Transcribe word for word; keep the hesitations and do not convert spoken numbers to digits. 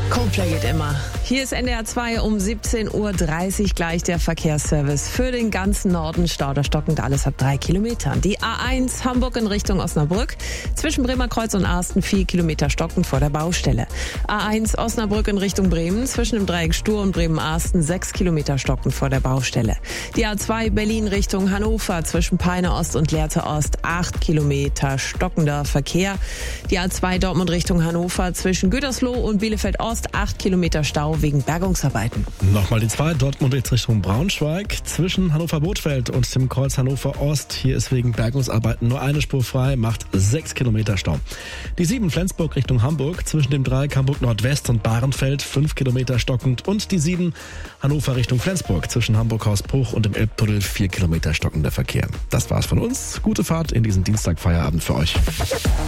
Coldplay geht immer. Hier ist N D R zwei um siebzehn Uhr dreißig gleich der Verkehrsservice für den ganzen Norden. Stau oder stockend, alles ab drei Kilometern. Die A eins Hamburg in Richtung Osnabrück. Zwischen Bremerkreuz und Asten vier Kilometer stockend vor der Baustelle. A eins Osnabrück in Richtung Bremen. Zwischen dem Dreieck Stur und Bremen-Asten sechs Kilometer stockend vor der Baustelle. Die A zwei Berlin Richtung Hannover. Zwischen Peine Ost und Lehrte Ost acht Kilometer stockender Verkehr. Die A zwei Dortmund Richtung Hannover. Zwischen Gütersloh und Bielefeld Ost acht Kilometer Stau wegen Bergungsarbeiten. Nochmal die zwei, Dortmund jetzt Richtung Braunschweig. Zwischen Hannover-Bothfeld und dem Kreuz Hannover Ost. Hier ist wegen Bergungsarbeiten nur eine Spur frei, macht sechs Kilometer Stau. Die sieben Flensburg Richtung Hamburg. Zwischen dem Dreieck Hamburg Nordwest und Bahrenfeld fünf Kilometer stockend. Und die sieben Hannover Richtung Flensburg. Zwischen Hamburg-Hausbruch und dem Elbtunnel vier Kilometer stockender Verkehr. Das war's von uns. Gute Fahrt in diesen Dienstagfeierabend für euch.